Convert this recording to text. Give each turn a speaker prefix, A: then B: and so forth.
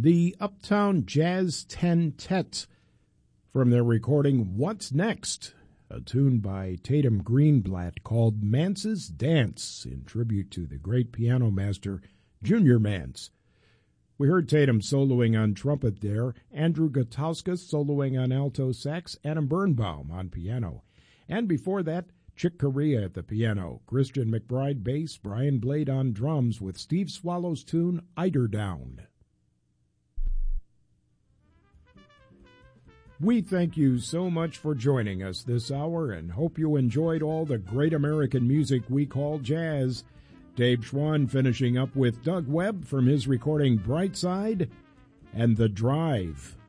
A: the Uptown Jazz Ten-Tet from their recording What's Next, a tune by Tatum Greenblatt called Mance's Dance in tribute to the great piano master Junior Mance. We heard Tatum soloing on trumpet there, Andrew Gutauskas soloing on alto sax, Adam Birnbaum on piano. And before that, Chick Corea at the piano, Christian McBride bass, Brian Blade on drums with Steve Swallow's tune Eiderdown. We thank you so much for joining us this hour and hope you enjoyed all the great American music we call jazz. Dave Schwann finishing up with Doug Webb from his recording Brightside and The Drive.